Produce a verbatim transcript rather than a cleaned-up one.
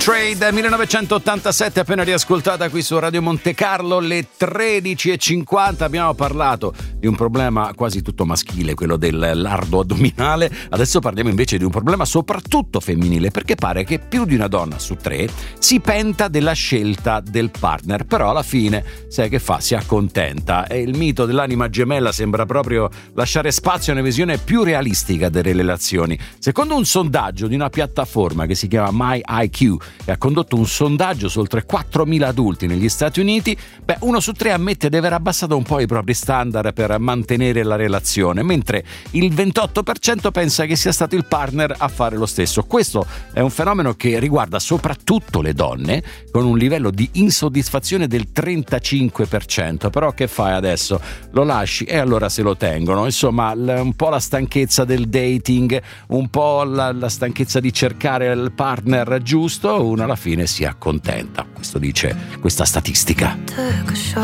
Trade millenovecentottantasette, appena riascoltata qui su Radio Monte Carlo, le tredici e cinquanta. Abbiamo parlato di un problema quasi tutto maschile, quello del lardo addominale. Adesso parliamo invece di un problema soprattutto femminile, perché pare che più di una donna su tre si penta della scelta del partner, però alla fine sai che fa? Si accontenta. E il mito dell'anima gemella sembra proprio lasciare spazio a una visione più realistica delle relazioni. Secondo un sondaggio di una piattaforma che si chiama My I Q, che ha condotto un sondaggio su oltre quattromila adulti negli Stati Uniti, beh, uno su tre ammette di aver abbassato un po' i propri standard per mantenere la relazione, mentre il ventotto per cento pensa che sia stato il partner a fare lo stesso. Questo è un fenomeno che riguarda soprattutto le donne, con un livello di insoddisfazione del trentacinque per cento. Però che fai adesso? Lo lasci e allora se lo tengono. Insomma, un po' la stanchezza del dating, un po' la, la stanchezza di cercare il partner giusto, uno alla fine si accontenta. Questo dice questa statistica.